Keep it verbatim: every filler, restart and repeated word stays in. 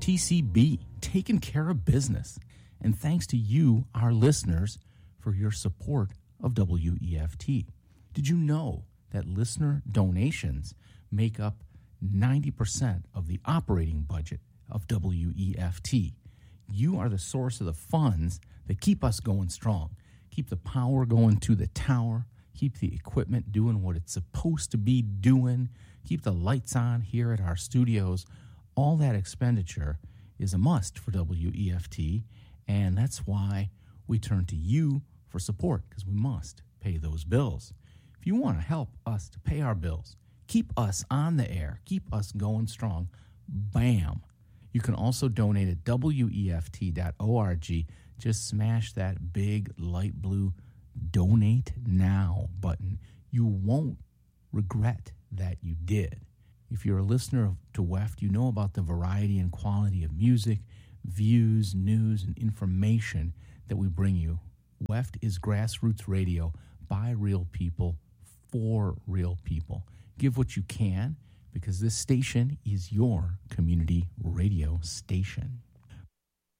T C B, taking care of business. And thanks to you, our listeners, for your support of W E F T. Did you know that listener donations make up ninety percent of the operating budget of W E F T? You are the source of the funds that keep us going strong, keep the power going to the tower, keep the equipment doing what it's supposed to be doing, keep the lights on here at our studios. All that expenditure is a must for W E F T, and that's why we turn to you for support, because we must pay those bills. If you want to help us to pay our bills, keep us on the air, keep us going strong, bam. You can also donate at W E F T dot org. Just smash that big light blue Donate Now button. You won't regret that you did. If you're a listener of, to W E F T, you know about the variety and quality of music, views, news, and information that we bring you. W E F T is grassroots radio by real people for real people. Give what you can, because this station is your community radio station.